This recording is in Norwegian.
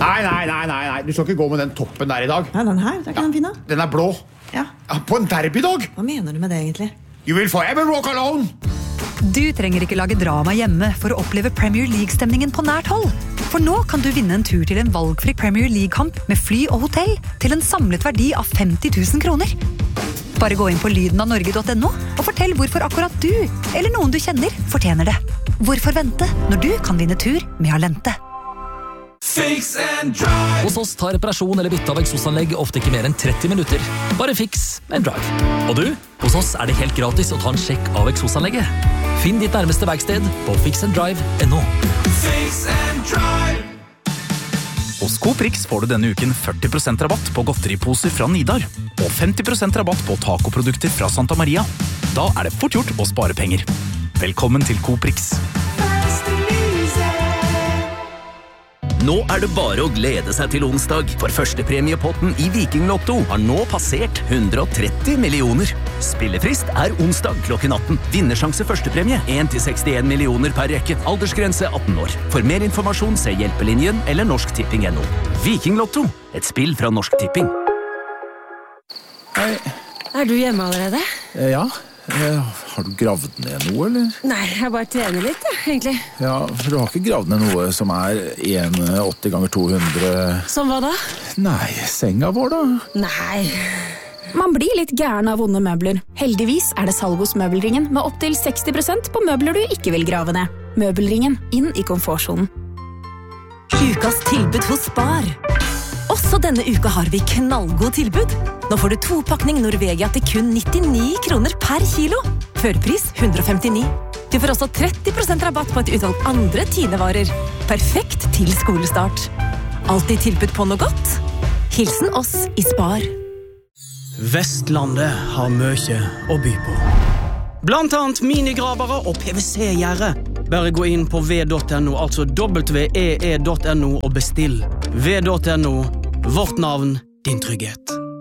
Nei, du skal ikke gå med den toppen der I dag. Nei, den her, det ikke den fine. Den blå. Ja. På en derbydag. Hva mener du med det egentlig? You will forever walk alone. Du trenger ikke lage drama hjemme for å oppleve Premier League-stemningen på nært hold. For nå kan du vinne en tur til en valgfri Premier League-kamp med fly og hotell til en samlet verdi av 50 000 kroner. Bare gå inn på lydenavnorge.no og fortell hvorfor akkurat du, eller noen du kjenner, fortjener det. Hvorfor vente når du kan vinne tur med Alente? Fix and drive. Hos oss tar reparasjon eller bytte av eksosanlegg ofte ikke mer enn 30 minutter. Bare fix and drive. Og du, hos oss det helt gratis å ta en sjekk av eksosanlegget. Finn ditt nærmeste verksted på fixanddrive.no. Fix and drive. Hos Coprix får du denne uken 40% rabatt på godteriposer fra Nidar og 50% rabatt på tacoprodukter fra Santa Maria. Da det fort gjort å spare penger. Velkommen til Coprix. Nå det bare å glede seg til onsdag, for førstepremiepotten I Viking Lotto har nå passert 130 millioner. Spillefrist onsdag klokken 18. Vinnersjanse førstepremie 1-61 millioner per rekke. Aldersgrense 18 år. For mer informasjon se Hjelpelinjen eller norsktipping.no. Viking Lotto, et spill fra Norsk Tipping. Hei. Du hjemme allerede? Ja. Har du gravd ned noe, eller? Nei, jeg bare trener litt, egentlig. Ja, for du har ikke gravd ned noe som 1,80 ganger 200... Som hva da? Nei, senga vår da. Nei. Man blir litt gæren av vonde møbler. Heldigvis det salg hos Møbelringen med opp til 60% på møbler du ikke vil grave ned. Møbelringen, inn I komfortzonen. Ukas tilbud hos Spar. Også denne uka har vi knallgod tilbud. Nå får du 2-pakning Norvegia til kun 99 kroner per kilo. Førpris 159. Du får også 30% rabatt på et utvalg andre Tine-varer. Perfekt til skolestart. Alltid tilbud på noe godt. Hilsen oss I Spar. Vestlandet har mye å by på. Blant annet minigravere og PVC-gjerde. Bare gå inn på v.no, altså www.ee.no og bestill. v.no, vårt navn, din trygghet.